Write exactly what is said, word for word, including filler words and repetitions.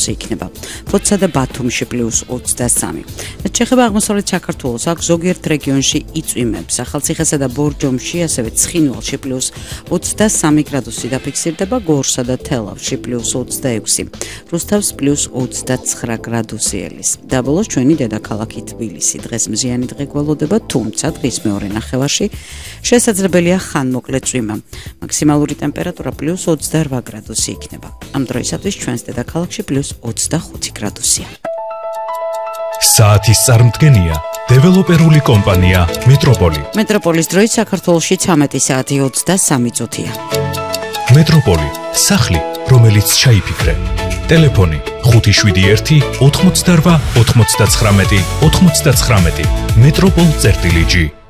გრადუსი იქნება. ფოთსა და ბათუმში პლუს ოცდასამი. რაც შეეხება აღმოსავლეთ საქართველოს, აქ ზოგიერთ რეგიონში იწვიმებს. ახალციხესა და ბორჯომში, ასევე ცხინვალში პლუს ოცდასამი გრადუსი დაფიქსირდება, გორსა და თელავში პლუს ოცდაექვსი. რუსთავს პლუს ოცდაცხრა გრადუსი ელის. დაბოლოს ჩვენი დედაქალაქი თბილისი. დღეს მზიანი დღე გველოდება, თუმცა დღის მეორე ნახევარში შესაძლებელია ხანმოკლე წვიმა. მაქსიმალური ტემპერატურა პლუს ოცდარვა გრადუსი იქნება. ამ დროისათვის ჩვენს დედაქალაქში პლუს ოცდახუთი გრადუსია. საათის წარმდგენია დეველოპერული კომპანია მეტროპოლი. მეტროპოლის დროით საქართველოში ცამეტი საათი ოცდასამი წუთია. მეტროპოლი, სახლი, რომელიც ჩაიფიქრე. ტელეფონი ხუთი შვიდი ერთი ოთხმოცდარვა ოთხმოცდაცხრამეტი ოთხმოცდაცხრამეტი. მეტროპოლ წერტილი ჯი.